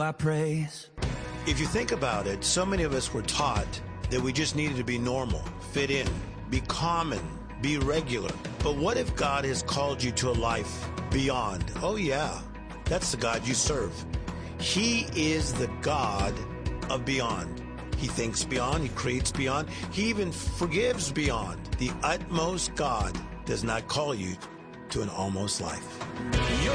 I praise. If you think about it, so many of us were taught that we just needed to be normal, fit in, be common, be regular. But what if God has called you to a life beyond? Oh yeah, that's the God you serve. He is the God of beyond. He thinks beyond, he creates beyond, he even forgives beyond. The utmost God does not call you to an almost life.